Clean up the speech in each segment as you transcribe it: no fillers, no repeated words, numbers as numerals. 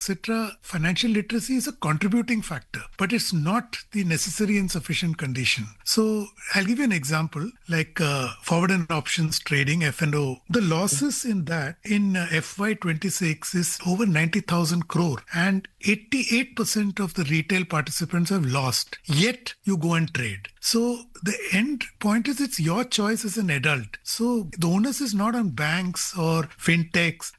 etc., financial literacy is a contributing factor, but it's not the necessary and sufficient condition. So I'll give you an example, like forward and options trading, F&O. The losses in that in FY26 is over 90,000 crore, and 88% of the retail participants have lost. Yet you go and trade. So the end point is it's your choice as an adult. So the onus is not on banks or fintechs.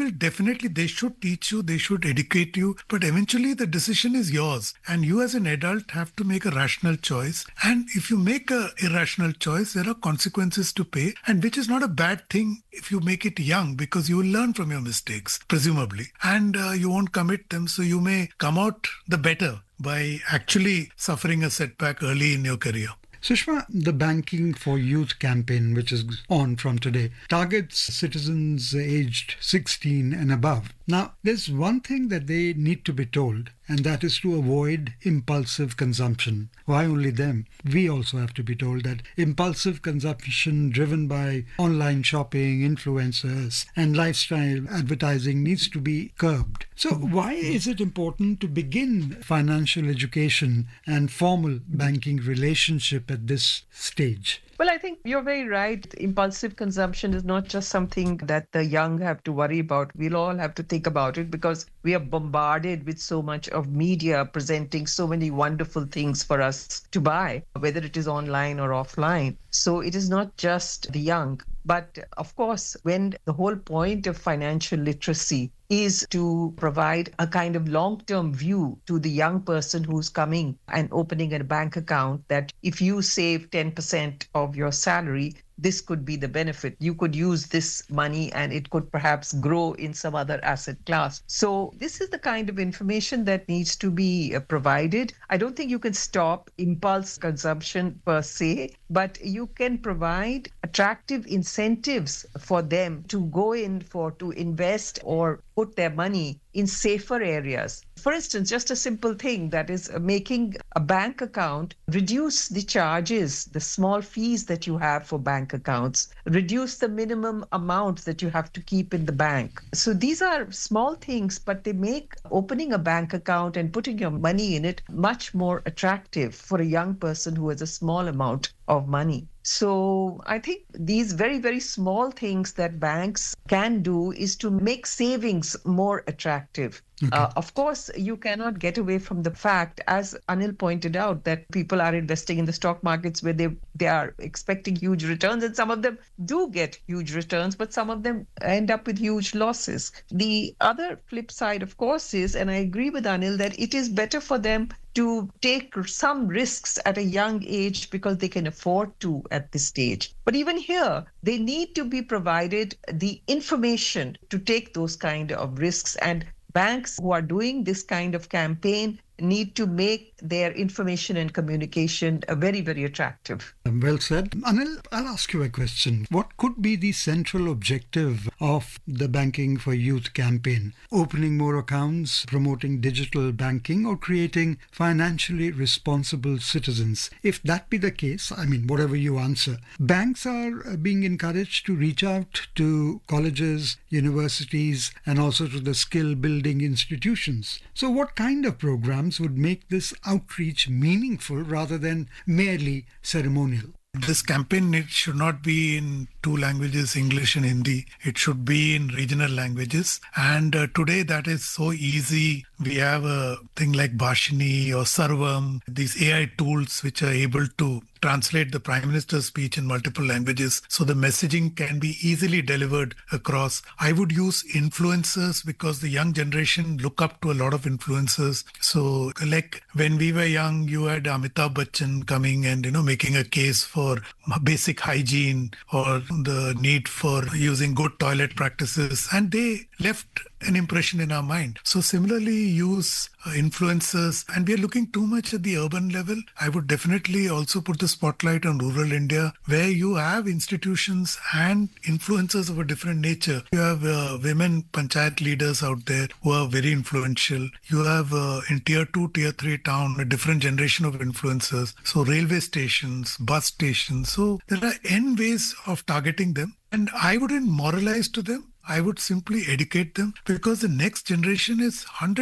They should teach you, they should educate you, but eventually the decision is yours. And you as an adult have to make a rational choice. And if you make an irrational choice, there are consequences to pay, and which is not a bad thing if you make it young, because you will learn from your mistakes, presumably, and you won't commit them. So you may come out the better by actually suffering a setback early in your career. Sushma, the Banking for Youth campaign, which is on from today, targets citizens aged 16 and above. Now, there's one thing that they need to be told, and that is to avoid impulsive consumption. Why only them? We also have to be told that impulsive consumption driven by online shopping, influencers, and lifestyle advertising needs to be curbed. So why is it important to begin financial education and formal banking relationship at this stage? Well, I think you're very right. Impulsive consumption is not just something that the young have to worry about. We'll all have to think about it because we are bombarded with so much of media presenting so many wonderful things for us to buy, whether it is online or offline. So it is not just the young. But of course, when the whole point of financial literacy is to provide a kind of long-term view to the young person who's coming and opening a bank account, that if you save 10% of your salary, this could be the benefit. You could use this money and it could perhaps grow in some other asset class. So this is the kind of information that needs to be provided. I don't think you can stop impulse consumption per se, but you can provide attractive incentives for them to go in to invest or put their money in safer areas. For instance, just a simple thing, that is making a bank account, reduce the charges, the small fees that you have for bank accounts, reduce the minimum amount that you have to keep in the bank. So these are small things, but they make opening a bank account and putting your money in it much more attractive for a young person who has a small amount of money. So I think these very, very small things that banks can do is to make savings more attractive. Okay. Of course, you cannot get away from the fact, as Anil pointed out, that people are investing in the stock markets where they are expecting huge returns, and some of them do get huge returns, but some of them end up with huge losses. The other flip side, of course, is, and I agree with Anil, that it is better for them to take some risks at a young age because they can afford to at this stage. But even here, they need to be provided the information to take those kind of risks, and banks who are doing this kind of campaign need to make their information and communication very, very attractive. Well said. Anil, I'll ask you a question. What could be the central objective of the Banking for Youth campaign? Opening more accounts, promoting digital banking, or creating financially responsible citizens? If that be the case, whatever you answer, banks are being encouraged to reach out to colleges, universities, and also to the skill-building institutions. So what kind of programs would make this outreach meaningful rather than merely ceremonial? This campaign, it should not be in two languages, English and Hindi. It should be in regional languages. And today that is so easy. We have a thing like Bhashini or Sarvam, these AI tools which are able to translate the Prime Minister's speech in multiple languages. So the messaging can be easily delivered across. I would use influencers because the young generation look up to a lot of influencers. So like when we were young, you had Amitabh Bachchan coming and, making a case for basic hygiene or the need for using good toilet practices. And they left an impression in our mind. So similarly, use influencers, and we are looking too much at the urban level. I would definitely also put the spotlight on rural India, where you have institutions and influencers of a different nature. You have women panchayat leaders out there who are very influential. You have in tier 2, tier 3 town, a different generation of influencers. So railway stations, bus stations. So there are N ways of targeting them. And I wouldn't moralize to them. I would simply educate them, because the next generation is 100